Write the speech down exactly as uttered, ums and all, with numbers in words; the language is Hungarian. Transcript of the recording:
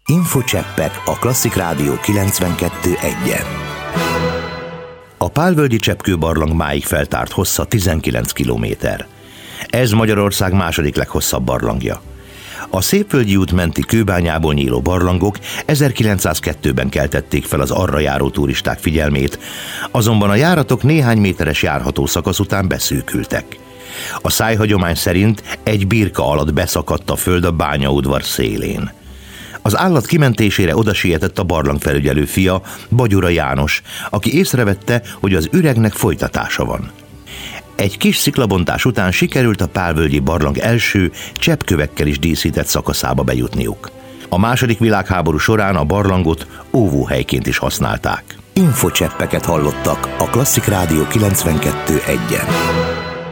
Infocseppek a Klasszik Rádió kilencvenkettő egyen. A Pálvölgyi Cseppkőbarlang máig feltárt hossza tizenkilenc kilométer. Ez Magyarország második leghosszabb barlangja. A Szépvölgyi út menti kőbányából nyíló barlangok ezerkilencszázkettőben keltették fel az arra járó turisták figyelmét, azonban a járatok néhány méteres járható szakasz után beszűkültek. A szájhagyomány szerint egy birka alatt beszakadt a föld a bányaudvar szélén. Az állat kimentésére odasietett a barlangfelügyelő fia, Bagyura János, aki észrevette, hogy az üregnek folytatása van. Egy kis sziklabontás után sikerült a Pálvölgyi barlang első cseppkövekkel is díszített szakaszába bejutniuk. A második világháború során a barlangot óvóhelyként is használták. Infocseppeket hallottak a Klasszik Rádió kilencvenkettő egyen.